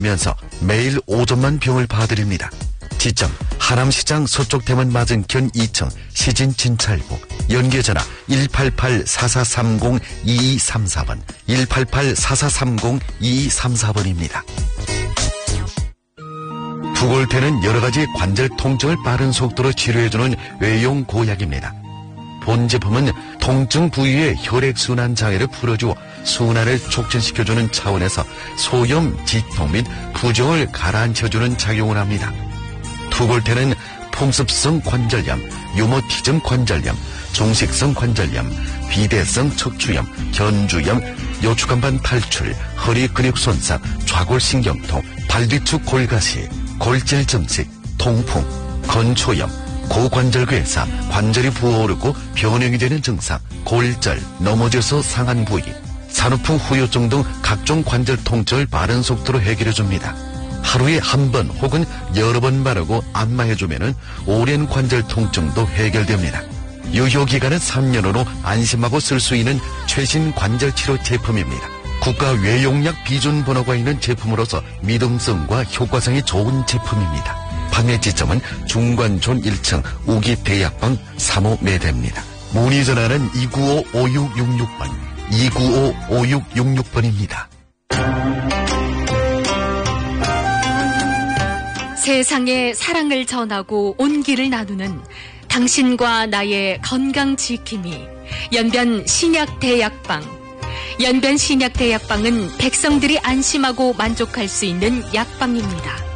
면서 매일 5점만 병을 봐드립니다. 지점 하남시장 서쪽 대문 맞은편 2층 시진 진찰부. 연계전화 188-4430-2234번 188-4430-2234번입니다. 투골테는 여러가지 관절 통증을 빠른 속도로 치료해주는 외용 고약입니다. 본 제품은 통증 부위의 혈액순환 장애를 풀어주어 순환을 촉진시켜주는 차원에서 소염, 지통 및 부종을 가라앉혀주는 작용을 합니다. 투골테는 풍습성 관절염, 유모티즘 관절염, 종식성 관절염, 비대성 척추염, 견주염, 요추간반 탈출, 허리 근육 손상, 좌골신경통, 발뒤축 골가시, 골절 증식, 통풍, 건초염, 고관절괴사, 관절이 부어오르고 변형이 되는 증상, 골절, 넘어져서 상한 부위, 산후풍 후유증 등 각종 관절 통증을 빠른 속도로 해결해줍니다. 하루에 한 번 혹은 여러 번 바르고 안마해주면 오랜 관절 통증도 해결됩니다. 유효기간은 3년으로 안심하고 쓸 수 있는 최신 관절치료 제품입니다. 국가 외용약 비준 번호가 있는 제품으로서 믿음성과 효과성이 좋은 제품입니다. 판매 지점은 중관촌 1층 우기대약방 3호 매대입니다. 문의 전화는 295-5666번, 295-5666번입니다. 세상에 사랑을 전하고 온기를 나누는 당신과 나의 건강 지킴이 연변 신약대약방. 연변 신약대약방은 백성들이 안심하고 만족할 수 있는 약방입니다.